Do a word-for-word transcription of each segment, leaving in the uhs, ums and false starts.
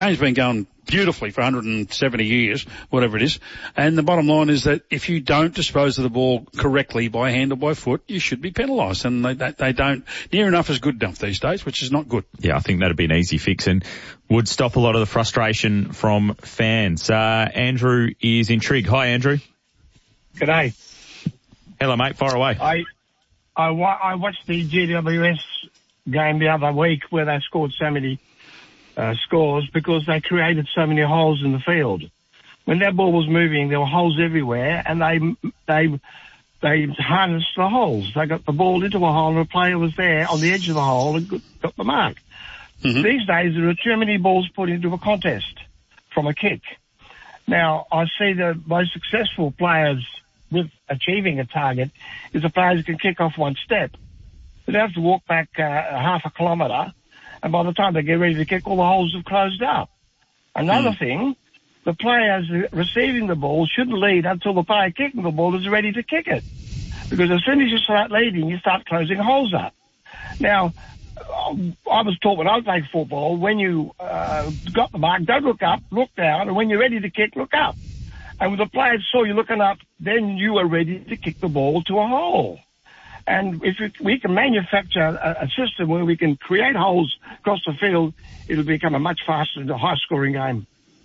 game's been going beautifully for one hundred seventy years, whatever it is. And the bottom line is that if you don't dispose of the ball correctly by hand or by foot, you should be penalised. And they, they, they don't, near enough is good enough these days, which is not good. Yeah, I think that'd be an easy fix and would stop a lot of the frustration from fans. Uh, Andrew is in Trig. Hi, Andrew. G'day. Hello, mate. Fire away. I, I, wa- I watched the G W S game the other week where they scored so many Uh, scores because they created so many holes in the field. When that ball was moving, there were holes everywhere, and they they they harnessed the holes. They got the ball into a hole, and a player was there on the edge of the hole and got the mark. Mm-hmm. These days, there are too many balls put into a contest from a kick. Now, I see the most successful players with achieving a target is the players who can kick off one step. They don't have to walk back uh, half a kilometre, and by the time they get ready to kick, all the holes have closed up. Another mm. thing, the players receiving the ball shouldn't lead until the player kicking the ball is ready to kick it. Because as soon as you start leading, you start closing holes up. Now, I was taught when I played football, when you uh, got the mark, don't look up, look down, and when you're ready to kick, look up. And when the players saw you looking up, then you were ready to kick the ball to a hole. And if we can manufacture a, a system where we can create holes across the field, it'll become a much faster and high-scoring game.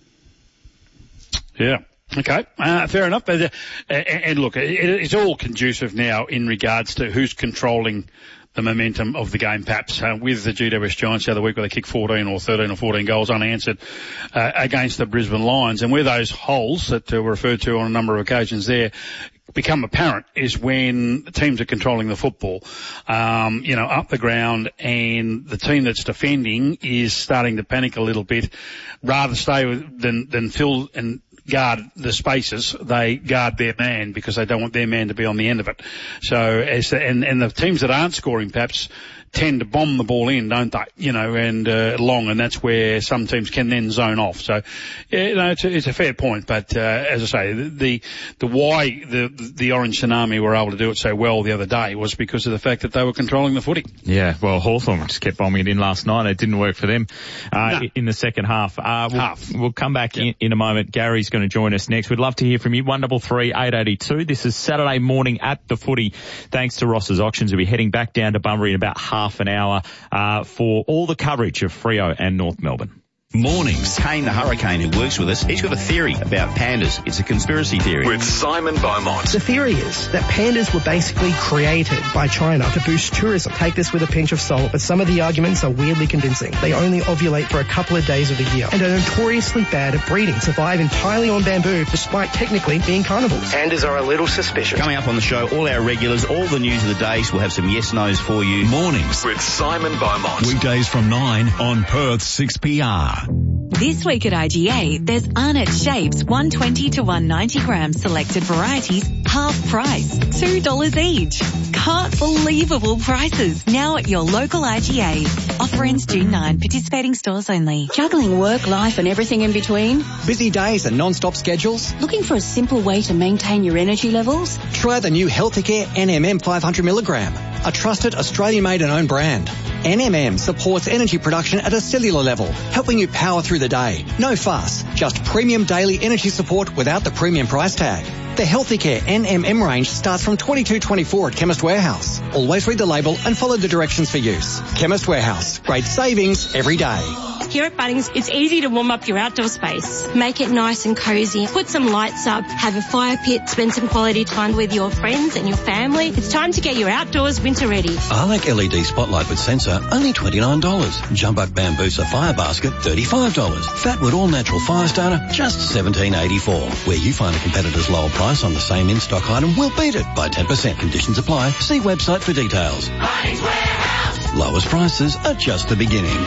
Yeah. Okay, uh, fair enough. But, uh, and, and look, it, it's all conducive now in regards to who's controlling the momentum of the game, perhaps, uh, with the G W S Giants the other week where they kicked fourteen or thirteen or fourteen goals unanswered uh, against the Brisbane Lions. And where those holes that uh, were referred to on a number of occasions there become apparent is when teams are controlling the football, um, you know, up the ground, and the team that's defending is starting to panic a little bit. Rather stay with, than, than fill and guard the spaces, they guard their man because they don't want their man to be on the end of it. So, as the, and, and the teams that aren't scoring perhaps tend to bomb the ball in, don't they? You know, and uh, long, and that's where some teams can then zone off. So, you know, it's a, it's a fair point. But uh, as I say, the, the the why the the Orange Tsunami were able to do it so well the other day was because of the fact that they were controlling the footy. Yeah, well, Hawthorn just kept bombing it in last night. It didn't work for them uh, no. in the second half. Uh, we'll, half. We'll come back yep. in, in a moment. Gary's going to join us next. We'd love to hear from you. One double three eight eighty two. This is Saturday morning at the footy. Thanks to Ross's Auctions. We'll be heading back down to Bunbury in about half an hour. Uh, for all the coverage of Freo and North Melbourne. Mornings. Kane the Hurricane, who works with us, he's got a theory about pandas. It's a conspiracy theory. With Simon Beaumont. The theory is that pandas were basically created by China to boost tourism. Take this with a pinch of salt, but some of the arguments are weirdly convincing. They only ovulate for a couple of days of the year and are notoriously bad at breeding, survive entirely on bamboo despite technically being carnivores. Pandas are a little suspicious. Coming up on the show, all our regulars, all the news of the day, so we'll have some yes-nos for you. Mornings with Simon Beaumont. Weekdays from nine on Perth six P R. This week at I G A, there's Arnott Shapes one twenty to one ninety gram selected varieties, half price, two dollars each. Can't believable prices now at your local I G A. Offer ends June ninth, participating stores only. Juggling work, life and everything in between? Busy days and non-stop schedules? Looking for a simple way to maintain your energy levels? Try the new Healthicare N M M five hundred milligram, a trusted Australian-made and owned brand. N M M supports energy production at a cellular level, helping you power through the day. No fuss, just premium daily energy support without the premium price tag. The Healthicare N M M range starts from twenty-two twenty-four at Chemist Warehouse. Always read the label and follow the directions for use. Chemist Warehouse, great savings every day. Here at Bunnings, it's easy to warm up your outdoor space. Make it nice and cozy. Put some lights up, have a fire pit, spend some quality time with your friends and your family. It's time to get your outdoors winter ready. Arlac L E D Spotlight with sensor, only twenty-nine dollars. Jumbuck Bambusa Fire Basket, thirty-five dollars. Fatwood All Natural Fire Starter, just seventeen eighty-four. Where you find a competitor's lower price on the same in-stock item, we'll beat it by ten percent. Conditions apply. See website for details. Bunnings Warehouse. Lowest prices are just the beginning.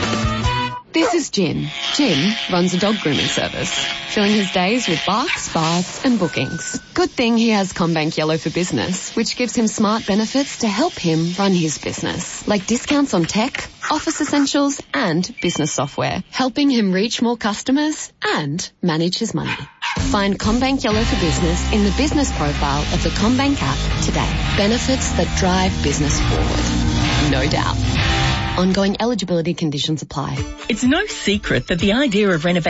This is Jim. Jim runs a dog grooming service, filling his days with barks, baths and bookings. Good thing he has CommBank Yellow for Business, which gives him smart benefits to help him run his business, like discounts on tech, office essentials and business software, helping him reach more customers and manage his money. Find CommBank Yellow for Business in the business profile of the CommBank app today. Benefits that drive business forward. No doubt. Ongoing eligibility conditions apply. It's no secret that the idea of renovating